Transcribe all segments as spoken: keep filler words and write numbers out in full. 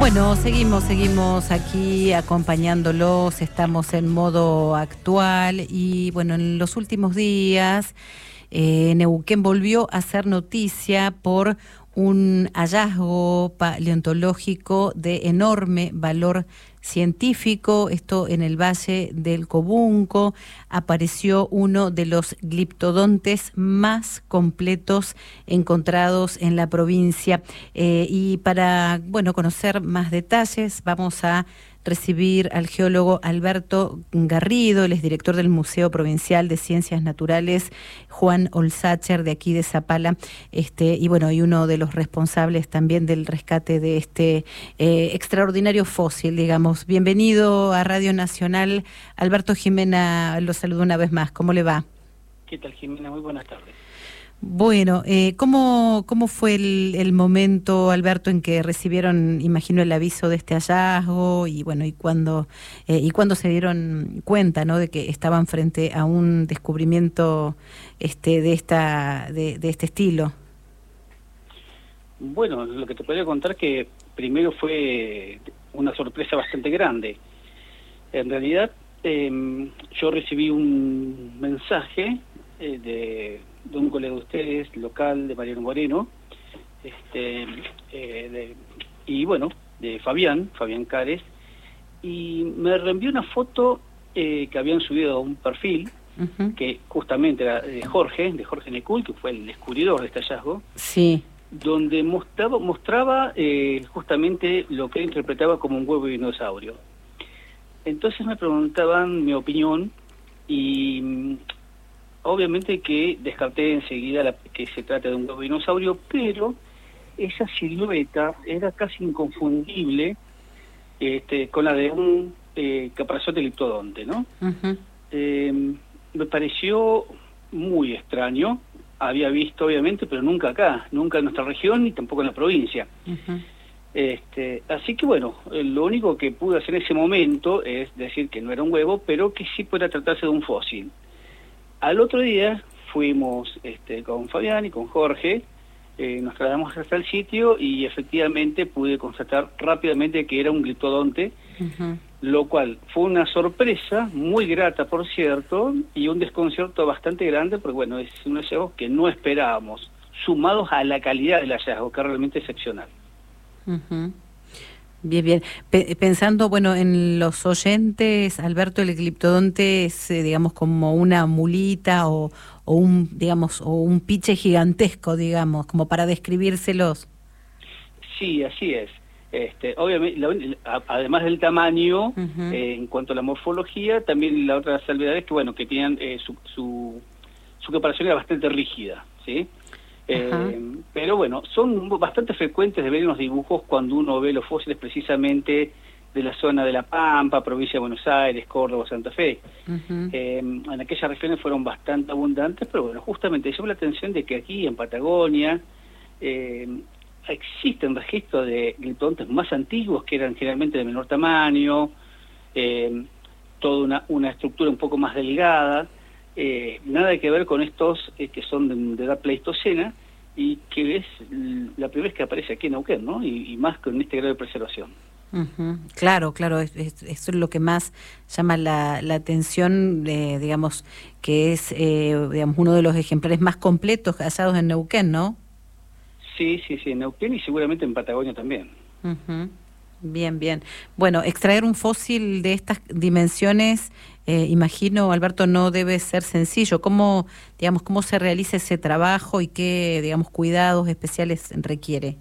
Bueno, seguimos, seguimos aquí acompañándolos, estamos en modo actual y bueno, en los últimos días eh, Neuquén volvió a hacer noticia por un hallazgo paleontológico de enorme valor científico. Esto en el Valle del Cobunco apareció uno de los gliptodontes más completos encontrados en la provincia. Eh, y para, bueno, conocer más detalles, vamos a recibir al geólogo Alberto Garrido, él es director del Museo Provincial de Ciencias Naturales Juan Olsacher de aquí de Zapala, este, y bueno, y uno de los responsables también del rescate de este eh, extraordinario fósil, digamos. Bienvenido a Radio Nacional. Alberto, Jimena lo saludo una vez más. ¿Cómo le va? ¿Qué tal, Jimena? Muy buenas tardes. Bueno, eh, ¿cómo, cómo fue el, el momento, Alberto, en que recibieron, imagino, el aviso de este hallazgo y bueno, y cuándo eh, y cuándo se dieron cuenta, ¿no?, de que estaban frente a un descubrimiento este de esta de, de este estilo? Bueno, lo que te podría contar que primero fue una sorpresa bastante grande. En realidad, eh, yo recibí un mensaje eh, de de un colega de ustedes, local, de Mariano Moreno, este, eh, de, y bueno, de Fabián, Fabián Cares, y me reenvió una foto eh, que habían subido a un perfil, uh-huh. que justamente era de Jorge, de Jorge Necul, que fue el descubridor de este hallazgo, sí. donde mostraba, mostraba eh, justamente lo que él interpretaba como un huevo de dinosaurio. Entonces me preguntaban mi opinión y obviamente que descarté enseguida la, que se trata de un huevo dinosaurio, pero esa silueta era casi inconfundible este, con la de un eh, caparazón gliptodonte, ¿no? Uh-huh. Eh, me pareció muy extraño. Había visto, obviamente, pero nunca acá, nunca en nuestra región ni tampoco en la provincia. Uh-huh. Este, así que bueno, lo único que pude hacer en ese momento es decir que no era un huevo, pero que sí puede tratarse de un fósil. Al otro día fuimos este, con Fabián y con Jorge, eh, nos trasladamos hasta el sitio y efectivamente pude constatar rápidamente que era un gliptodonte, uh-huh. lo cual fue una sorpresa muy grata, por cierto, y un desconcierto bastante grande, porque bueno, es un hallazgo que no esperábamos, sumados a la calidad del hallazgo, que es realmente excepcional. Uh-huh. Bien, bien. P- pensando, bueno, en los oyentes, Alberto, el gliptodonte es, eh, digamos, como una mulita o, o un, digamos, o un piche gigantesco, digamos, como para describírselos. Sí, así es. Este, obviamente, la, además del tamaño, uh-huh. eh, en cuanto a la morfología, también la otra salvedad es que, bueno, que tenían eh, su, su, su preparación era bastante rígida, ¿sí? Eh, pero bueno, son bastante frecuentes de ver en los dibujos cuando uno ve los fósiles precisamente de la zona de La Pampa, provincia de Buenos Aires, Córdoba, Santa Fe. Uh-huh. Eh, en aquellas regiones fueron bastante abundantes, pero bueno, justamente llama la atención de que aquí en Patagonia eh, existen registros de gliptodontes más antiguos que eran generalmente de menor tamaño, eh, toda una, una estructura un poco más delgada. Eh, nada que ver con estos eh, que son de, de edad pleistocena y que es la primera vez que aparece aquí en Neuquén, ¿no? Y, y más con este grado de preservación. Uh-huh. Claro, claro, es, es, eso es lo que más llama la, la atención, eh, digamos, que es eh, digamos uno de los ejemplares más completos hallados en Neuquén, ¿no? Sí, sí, sí, en Neuquén y seguramente en Patagonia también. Uh-huh. Bien, bien. Bueno, extraer un fósil de estas dimensiones, eh, imagino, Alberto, no debe ser sencillo. ¿Cómo, digamos, cómo se realiza ese trabajo y qué, digamos, cuidados especiales requiere?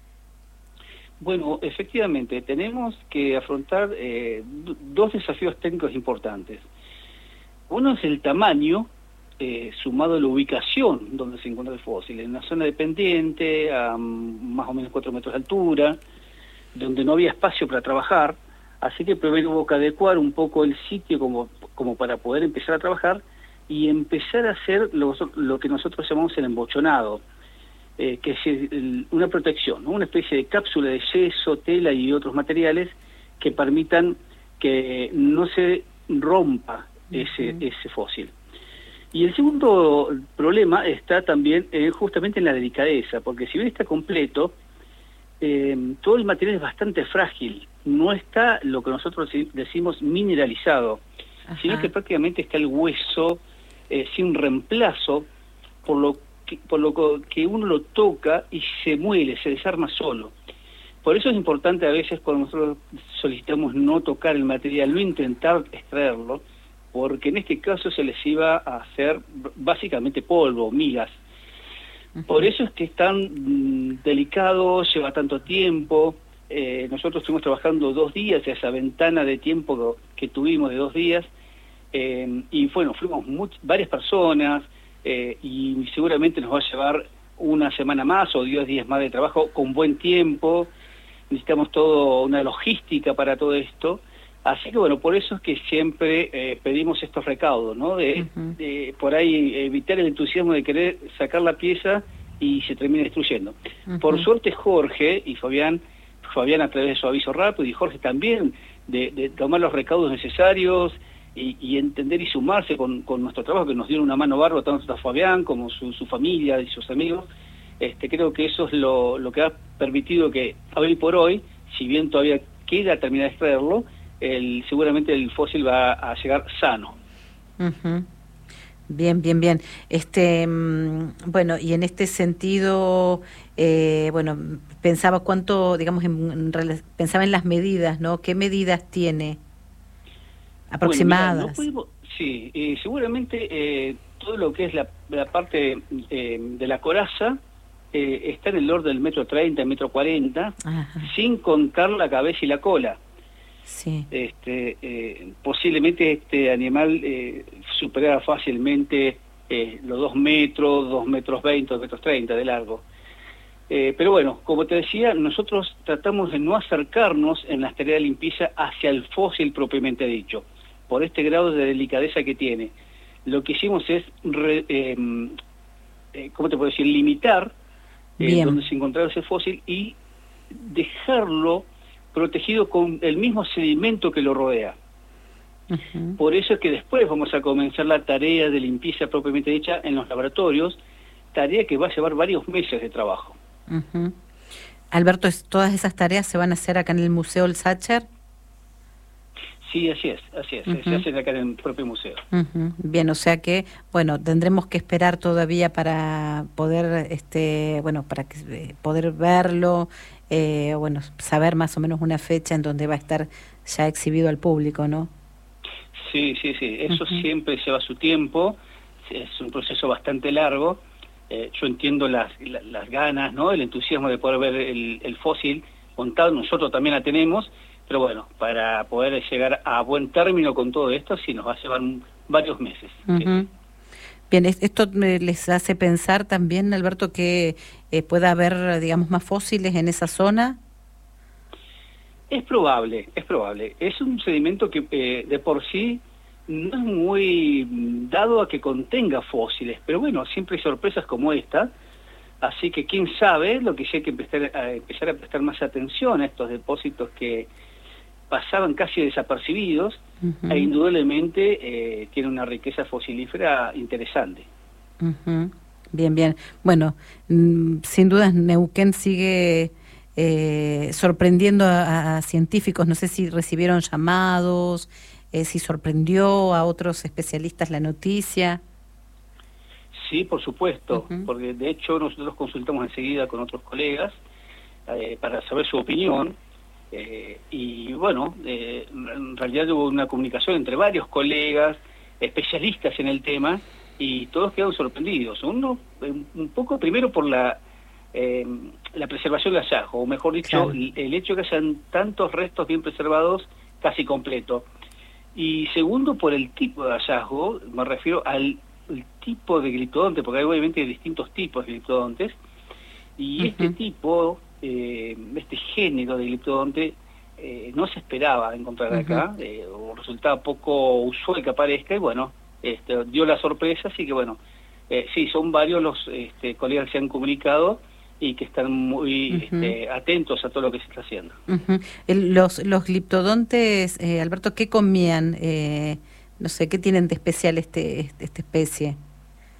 Bueno, efectivamente, tenemos que afrontar eh, dos desafíos técnicos importantes. Uno es el tamaño, eh, sumado a la ubicación donde se encuentra el fósil, en una zona de pendiente, a más o menos cuatro metros de altura, donde no había espacio para trabajar, así que primero hubo que adecuar un poco el sitio como, como para poder empezar a trabajar y empezar a hacer lo, lo que nosotros llamamos el embochonado, eh, que es el, una protección, ¿no? Una especie de cápsula de yeso, tela y otros materiales que permitan que no se rompa ese, uh-huh. ese fósil. Y el segundo problema está también eh, justamente en la delicadeza, porque si bien está completo, eh, todo el material es bastante frágil, no está lo que nosotros decimos mineralizado, Ajá. sino que prácticamente está el hueso eh, sin reemplazo, por lo que, por lo que uno lo toca y se muele, se desarma solo. Por eso es importante a veces cuando nosotros solicitamos no tocar el material, no intentar extraerlo, porque en este caso se les iba a hacer básicamente polvo, migas. Por eso es que es tan mm, delicado, lleva tanto tiempo. Eh, nosotros estuvimos trabajando dos días, esa ventana de tiempo que tuvimos de dos días, eh, y bueno, fuimos much, varias personas, eh, y seguramente nos va a llevar una semana más o diez días más de trabajo con buen tiempo. Necesitamos todo una logística para todo esto. Así que bueno, por eso es que siempre eh, pedimos estos recaudos, ¿no? De, uh-huh. de por ahí evitar el entusiasmo de querer sacar la pieza y se termina destruyendo. Uh-huh. Por suerte Jorge y Fabián, Fabián a través de su aviso rápido y Jorge también, de, de tomar los recaudos necesarios y, y entender y sumarse con, con nuestro trabajo, que nos dieron una mano bárbara tanto a Fabián como su, su familia y sus amigos. Este, creo que eso es lo, lo que ha permitido que hoy por hoy, si bien todavía queda terminar de extraerlo, El, seguramente el fósil va a llegar sano. Uh-huh. Bien, bien, bien. Este, bueno, y en este sentido, eh, bueno, pensaba cuánto, digamos, en, en, pensaba en las medidas, ¿no? ¿Qué medidas tiene aproximadas? Bueno, mira, no pudimos, sí, eh, seguramente eh, todo lo que es la, la parte eh, de la coraza eh, está en el orden del metro treinta, metro cuarenta, Ajá. sin contar la cabeza y la cola. Sí. Este, eh, posiblemente este animal eh, superara fácilmente eh, los dos metros, dos metros veinte, dos metros treinta de largo. Eh, pero bueno, como te decía, nosotros tratamos de no acercarnos en las tareas de limpieza hacia el fósil propiamente dicho, por este grado de delicadeza que tiene. Lo que hicimos es, re, eh, eh, ¿cómo te puedo decir?, limitar eh, donde se encontraba ese fósil y dejarlo protegido con el mismo sedimento que lo rodea. Uh-huh. Por eso es que después vamos a comenzar la tarea de limpieza propiamente dicha en los laboratorios, tarea que va a llevar varios meses de trabajo. Uh-huh. Alberto, ¿todas esas tareas se van a hacer acá en el Museo El Sacher? Sí, así es, así es, uh-huh. se hacen acá en el propio museo. Uh-huh. Bien, o sea que, bueno, tendremos que esperar todavía para poder, este, bueno, para que, eh, poder verlo, eh, bueno, saber más o menos una fecha en donde va a estar ya exhibido al público, ¿no? Sí, sí, sí, eso uh-huh. siempre lleva su tiempo, es un proceso bastante largo. Eh, yo entiendo las, las, las ganas, ¿no?, el entusiasmo de poder ver el, el fósil montado, nosotros también la tenemos. Pero bueno, para poder llegar a buen término con todo esto, sí nos va a llevar varios meses. Uh-huh. Sí. Bien, ¿esto les hace pensar también, Alberto, que eh, pueda haber, digamos, más fósiles en esa zona? Es probable, es probable. Es un sedimento que eh, de por sí no es muy dado a que contenga fósiles, pero bueno, siempre hay sorpresas como esta. Así que quién sabe, lo que sí hay que empezar a, empezar a prestar más atención a estos depósitos que pasaban casi desapercibidos, uh-huh. e indudablemente eh, tiene una riqueza fosilífera interesante. Uh-huh. Bien, bien. Bueno, mmm, sin dudas Neuquén sigue eh, sorprendiendo a, a científicos. No sé si recibieron llamados, eh, si sorprendió a otros especialistas la noticia. Sí, por supuesto, uh-huh. porque de hecho nosotros consultamos enseguida con otros colegas eh, para saber su opinión. Eh, y bueno, eh, en realidad hubo una comunicación entre varios colegas, especialistas en el tema, y todos quedaron sorprendidos. Uno, un poco primero por la eh, la preservación del hallazgo, o mejor dicho, claro. el, el hecho de que hayan tantos restos bien preservados casi completo. Y segundo, por el tipo de hallazgo, me refiero al el tipo de gliptodonte, porque hay obviamente distintos tipos de gliptodontes, y uh-huh. este tipo... Eh, este género de gliptodonte eh, no se esperaba encontrar uh-huh. acá, eh, o resultaba poco usual que aparezca, y bueno, este, dio la sorpresa, así que bueno, eh, sí, son varios los este, colegas que se han comunicado y que están muy uh-huh. este, atentos a todo lo que se está haciendo. Uh-huh. El, los, los gliptodontes, eh, Alberto, ¿qué comían? Eh, no sé, ¿qué tienen de especial este, este esta especie?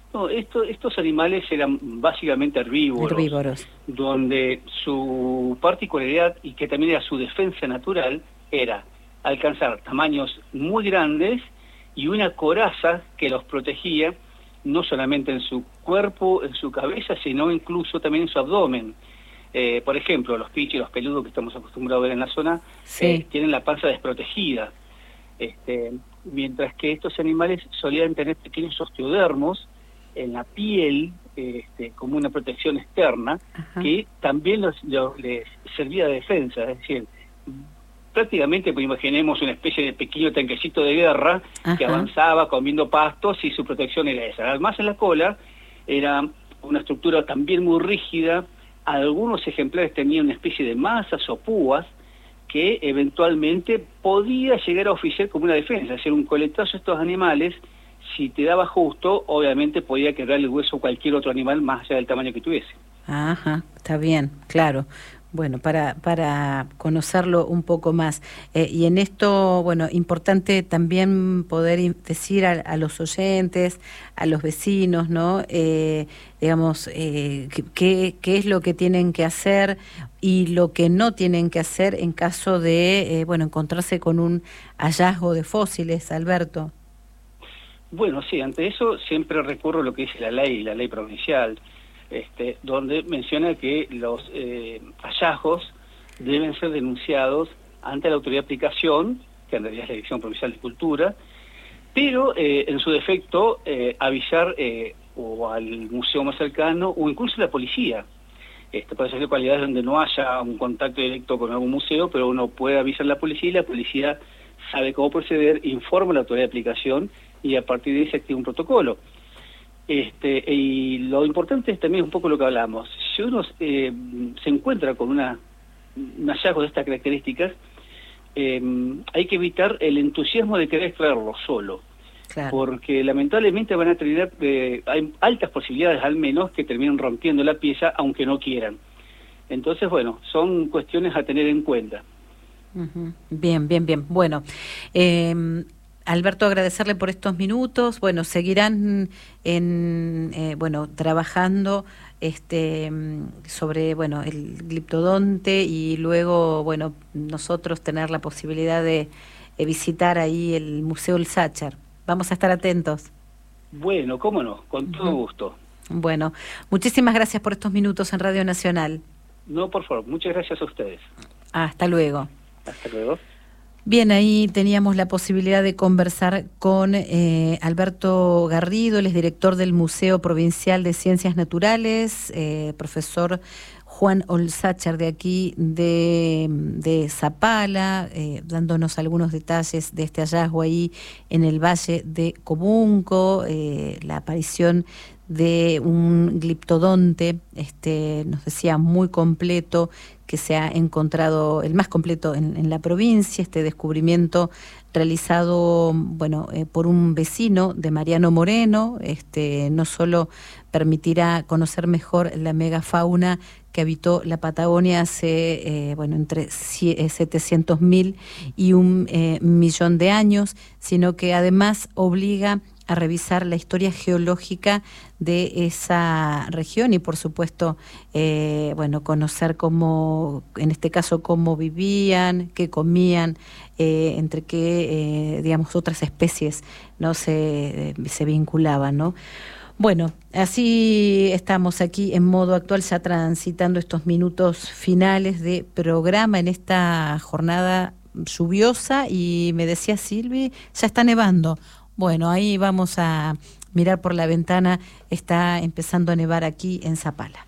No, esto, estos animales eran básicamente herbívoros, Herbívoros. donde su particularidad, y que también era su defensa natural, era alcanzar tamaños muy grandes y una coraza que los protegía no solamente en su cuerpo, en su cabeza, sino incluso también en su abdomen. Eh, por ejemplo, los pichis, los peludos que estamos acostumbrados a ver en la zona, sí. eh, tienen la panza desprotegida. Este, mientras que estos animales solían tener pequeños osteodermos en la piel, este, como una protección externa, ajá, que también los, los, les servía de defensa. Es decir, prácticamente, pues imaginemos una especie de pequeño tanquecito de guerra, ajá, que avanzaba comiendo pastos, y su protección era esa. Además, en la cola era una estructura también muy rígida. Algunos ejemplares tenían una especie de masas o púas que eventualmente podía llegar a oficiar como una defensa. Hacer un coletazo a estos animales, si te daba justo, obviamente podía quebrar el hueso a cualquier otro animal más allá del tamaño que tuviese. Ajá, está bien, claro. Bueno, para para conocerlo un poco más. Eh, y en esto, bueno, importante también poder decir a, a los oyentes, a los vecinos, ¿no? Eh, digamos, eh, qué, qué es lo que tienen que hacer y lo que no tienen que hacer en caso de, eh, bueno, encontrarse con un hallazgo de fósiles, Alberto. Bueno, sí, ante eso siempre recurro a lo que dice la ley, la ley provincial, este, donde menciona que los eh, hallazgos deben ser denunciados ante la autoridad de aplicación, que en realidad es la Dirección Provincial de Cultura, pero eh, en su defecto eh, avisar eh, o al museo más cercano o incluso a la policía. Este, puede ser localidades donde no haya un contacto directo con algún museo, pero uno puede avisar a la policía y la policía sabe cómo proceder, informa a la autoridad de aplicación y a partir de ahí se activa un protocolo. Este, y lo importante es también un poco lo que hablamos. Si uno eh, se encuentra con una, un hallazgo de estas características, eh, hay que evitar el entusiasmo de querer extraerlo solo. Claro. Porque lamentablemente van a tener, eh, hay altas posibilidades al menos que terminen rompiendo la pieza aunque no quieran. Entonces, bueno, son cuestiones a tener en cuenta. Uh-huh. Bien, bien, bien. Bueno, eh, Alberto, agradecerle por estos minutos. Bueno, seguirán en eh, bueno trabajando este sobre bueno el gliptodonte y luego bueno nosotros tener la posibilidad de eh, visitar ahí el Museo El Sáchar. Vamos a estar atentos. Bueno, cómo no, con todo gusto. Bueno, muchísimas gracias por estos minutos en Radio Nacional. No, por favor, muchas gracias a ustedes. Hasta luego. Hasta luego. Bien, ahí teníamos la posibilidad de conversar con eh, Alberto Garrido, él es director del Museo Provincial de Ciencias Naturales, eh, profesor Juan Olsáchar de aquí de, de Zapala, eh, dándonos algunos detalles de este hallazgo ahí en el Valle de Cobunco, eh, la aparición de un gliptodonte, este, nos decía muy completo, que se ha encontrado, el más completo en, en la provincia, este descubrimiento realizado bueno, eh, por un vecino de Mariano Moreno, este, no solo permitirá conocer mejor la megafauna que habitó la Patagonia hace eh, bueno, entre setecientos mil y un eh, millón de años, sino que además obliga a revisar la historia geológica de esa región y por supuesto eh, bueno conocer cómo, en este caso cómo vivían, qué comían, eh, entre qué eh, digamos otras especies no se, se vinculaban, ¿no? Bueno, así estamos aquí en modo actual, ya transitando estos minutos finales de programa en esta jornada lluviosa y me decía Silvi, ya está nevando. Bueno, ahí vamos a mirar por la ventana, está empezando a nevar aquí en Zapala.